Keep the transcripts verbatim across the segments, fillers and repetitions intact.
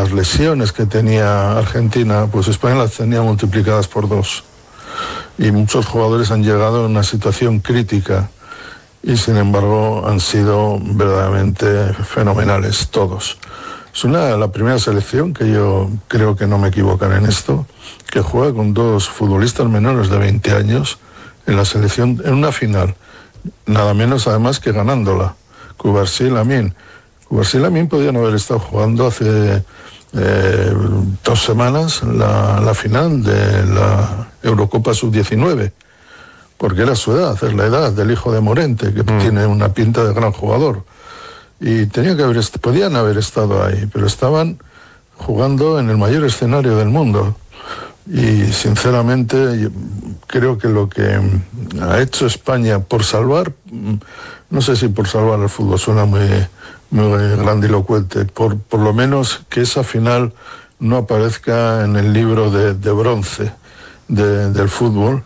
las lesiones que tenía Argentina, pues España las tenía multiplicadas por dos. Y muchos jugadores han llegado en una situación crítica y sin embargo han sido verdaderamente fenomenales todos. Es una, la primera selección que yo creo que no me equivocaré en esto, que juega con dos futbolistas menores de veinte años en la selección, en una final, nada menos además que ganándola. Cubarsí y Lamine. Cubarsí y Lamine podían haber estado jugando hace eh, dos semanas la, la final de la Eurocopa sub diecinueve, porque era su edad, es la edad del hijo de Morente, que mm. tiene una pinta de gran jugador. Y tenía que haber, podían haber estado ahí, pero estaban jugando en el mayor escenario del mundo. Y sinceramente creo que lo que ha hecho España por salvar, no sé si por salvar el fútbol suena muy, muy grandilocuente, por, por lo menos que esa final no aparezca en el libro de, de bronce de, del fútbol,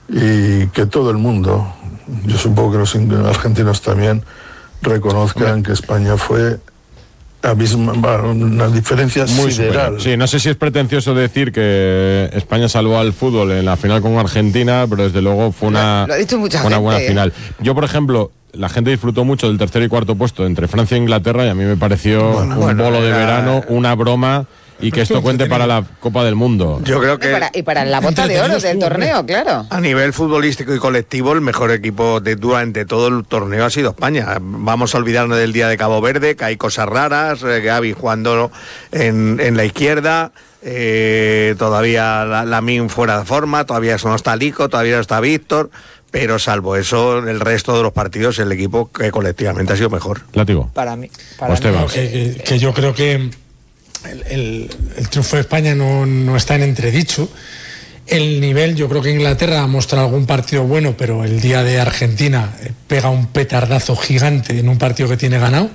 y que todo el mundo, yo supongo que los argentinos también, reconozcan que España fue abisma, una diferencia muy sideral. Sí, no sé si es pretencioso decir que España salvó al fútbol en la final con Argentina, pero desde luego fue una, lo, lo ha dicho mucha una gente, buena ¿eh? final. Yo, por ejemplo, la gente disfrutó mucho del tercer y cuarto puesto entre Francia e Inglaterra, y a mí me pareció bueno, un bueno, bolo de era... verano, una broma. Y que esto cuente para la Copa del Mundo. Yo creo que... Y para, y para la bota de oro del torneo, claro. A nivel futbolístico y colectivo, el mejor equipo de durante todo el torneo ha sido España. Vamos a olvidarnos del día de Cabo Verde, que hay cosas raras, eh, Gavi jugando en, en la izquierda, eh, todavía Lamine la fuera de forma, todavía eso no está Lico, todavía no está Víctor... Pero salvo eso, el resto de los partidos, el equipo que colectivamente ha sido mejor. Látigo. Para mí... Para mí no, que, que, que yo creo que... El, el, el triunfo de España no, no está en entredicho. El nivel, yo creo que Inglaterra ha mostrado algún partido bueno, pero el día de Argentina pega un petardazo gigante en un partido que tiene ganado.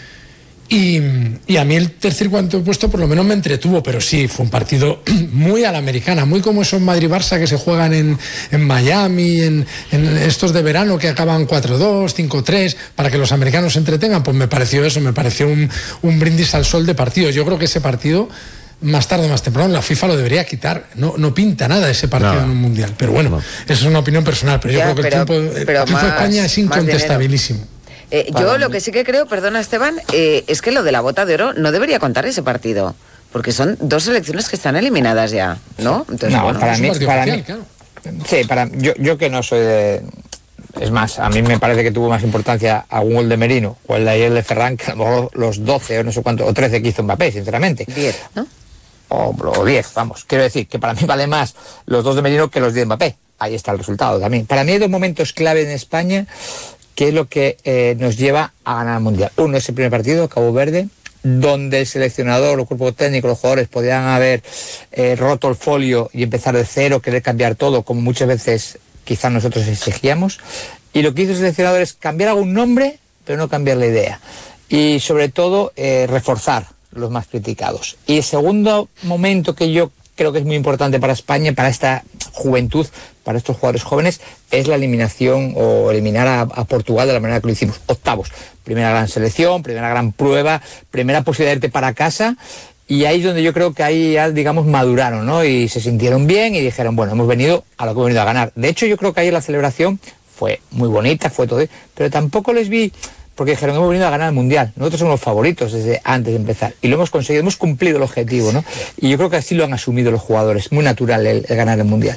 Y, y a mí el tercer y cuarto puesto por lo menos me entretuvo, pero sí, fue un partido muy a la americana, muy como esos Madrid-Barça que se juegan en, en Miami, en, en estos de verano que acaban cuatro dos, cinco tres, para que los americanos se entretengan. Pues me pareció eso, me pareció un, un brindis al sol de partido. Yo creo que ese partido, más tarde o más temprano, la FIFA lo debería quitar. No, no pinta nada ese partido no. en un mundial. Pero bueno, no. Eso es una opinión personal, pero ya, yo creo que pero, el triunfo, el triunfo de España es incontestabilísimo. Eh, yo lo que sí que creo, perdona Esteban, eh, es que lo de la bota de oro no debería contar ese partido, porque son dos selecciones que están eliminadas ya, ¿no? Entonces, no, bueno, para mí, para oficial, mí claro. Sí, para yo, yo que no soy de... Es más, a mí me parece que tuvo más importancia algún gol de Merino o el de ayer de Ferran que a lo mejor los doce o no sé cuánto, o trece que hizo Mbappé, sinceramente. diez, ¿no? O, o diez, vamos. Quiero decir que para mí vale más los dos de Merino que los diez de Mbappé. Ahí está el resultado también. Para mí hay dos momentos clave en España que es lo que eh, nos lleva a ganar el Mundial. Uno es el primer partido, Cabo Verde, donde el seleccionador, el cuerpo técnico, los jugadores podían haber eh, roto el folio y empezar de cero, querer cambiar todo, como muchas veces quizás nosotros exigíamos. Y lo que hizo el seleccionador es cambiar algún nombre, pero no cambiar la idea. Y sobre todo, eh, reforzar los más criticados. Y el segundo momento que yo creo que es muy importante para España, para esta juventud, para estos jugadores jóvenes, es la eliminación o eliminar a, a Portugal de la manera que lo hicimos. Octavos. Primera gran selección, primera gran prueba, primera posibilidad de irte para casa, y ahí es donde yo creo que ahí ya, digamos, maduraron, ¿no? Y se sintieron bien y dijeron, bueno, hemos venido a lo que hemos venido a ganar. De hecho, yo creo que ahí la celebración fue muy bonita, fue todo, pero tampoco les vi... Porque dijeron, hemos venido a ganar el Mundial. Nosotros somos los favoritos desde antes de empezar. Y lo hemos conseguido, hemos cumplido el objetivo, ¿no? Y yo creo que así lo han asumido los jugadores. Muy natural el, el ganar el Mundial.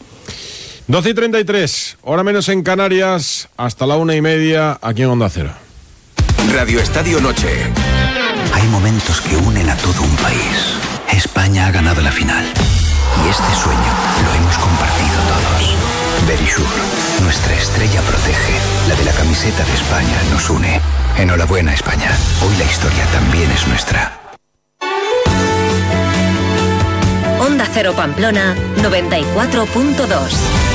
doce y treinta y tres, hora menos en Canarias, hasta la una y media, aquí en Onda Cero. Radio Estadio Noche. Hay momentos que unen a todo un país. España ha ganado la final. Y este sueño lo hemos compartido todos. Verisur, nuestra estrella protege. La de la camiseta de España nos une. Enhorabuena, España. Hoy la historia también es nuestra. Onda Cero Pamplona, noventa y cuatro punto dos.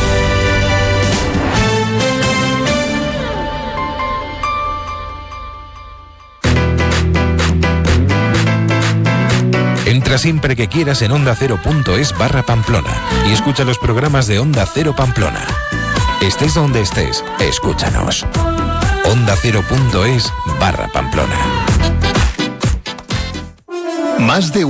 Entra siempre que quieras en onda cero punto es barra Pamplona y escucha los programas de Onda Cero Pamplona. Estés donde estés, escúchanos. onda cero punto es barra Pamplona. Más de